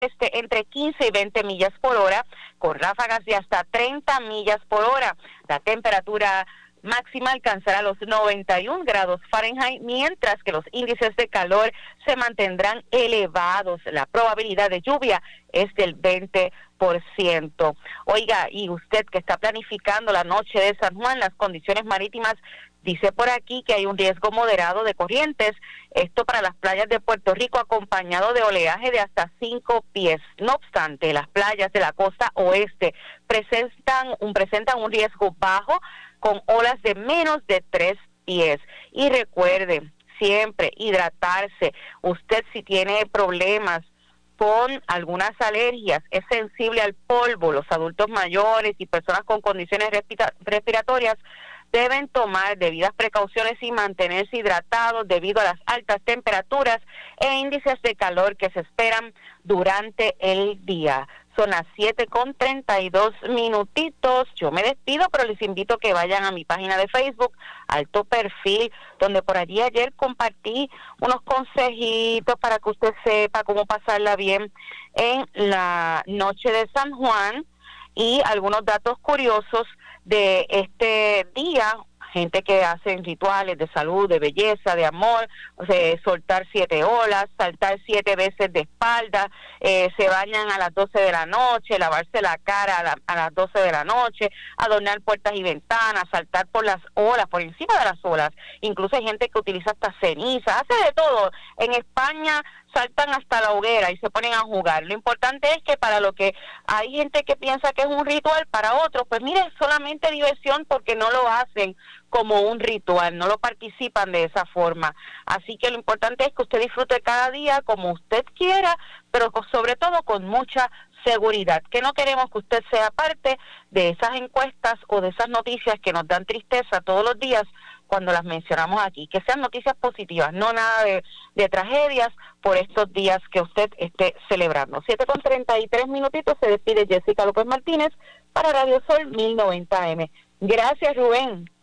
entre 15 y 20 millas por hora, con ráfagas de hasta 30 millas por hora. La temperatura máxima alcanzará los 91 grados Fahrenheit, mientras que los índices de calor se mantendrán elevados. La probabilidad de lluvia es del 20%. Oiga, y usted que está planificando la noche de San Juan, las condiciones marítimas, dice por aquí que hay un riesgo moderado de corrientes, esto para las playas de Puerto Rico, acompañado de oleaje de hasta 5 pies. No obstante, las playas de la costa oeste presentan un riesgo bajo, con olas de menos de 3 pies. Y recuerde, siempre hidratarse. Usted, si tiene problemas con algunas alergias, es sensible al polvo, los adultos mayores y personas con condiciones respiratorias deben tomar debidas precauciones y mantenerse hidratados debido a las altas temperaturas e índices de calor que se esperan durante el día. Son las 7:32. Yo me despido, pero les invito a que vayan a mi página de Facebook, Alto Perfil, donde por allí ayer compartí unos consejitos para que usted sepa cómo pasarla bien en la noche de San Juan y algunos datos curiosos de este día. Gente que hacen rituales de salud, de belleza, de amor, soltar 7 olas, saltar 7 veces de espalda, se bañan a las 12 de la noche, lavarse la cara a las 12 de la noche, adornar puertas y ventanas, saltar por las olas, por encima de las olas. Incluso hay gente que utiliza hasta ceniza, hace de todo. En España saltan hasta la hoguera y se ponen a jugar. Lo importante es que para lo que hay gente que piensa que es un ritual, para otros, pues mire, es solamente diversión, porque no lo hacen como un ritual, no lo participan de esa forma. Así que lo importante es que usted disfrute cada día como usted quiera, pero sobre todo con mucha seguridad, que no queremos que usted sea parte de esas encuestas o de esas noticias que nos dan tristeza todos los días cuando las mencionamos aquí, que sean noticias positivas, no nada de tragedias por estos días que usted esté celebrando. 7:33, se despide Jessica López Martínez para Radio Sol 1090 AM. Gracias, Rubén.